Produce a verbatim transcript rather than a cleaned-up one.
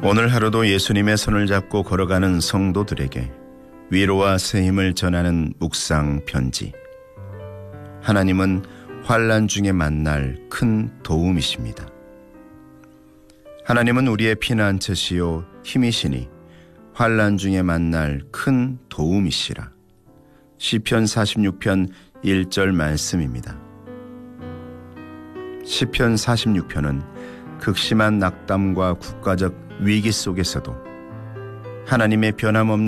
오늘 하루도 예수님의 손을 잡고 걸어가는 성도들에게 위로와 새 힘을 전하는 묵상 편지. 하나님은 환난 중에 만날 큰 도움이십니다. 하나님은 우리의 피난처시요 힘이시니 환난 중에 만날 큰 도움이시라. 시편 사십육 편 일 절 말씀입니다. 시편 사십육 편은 극심한 낙담과 국가적 위기 속에서도 하나님의 변함없는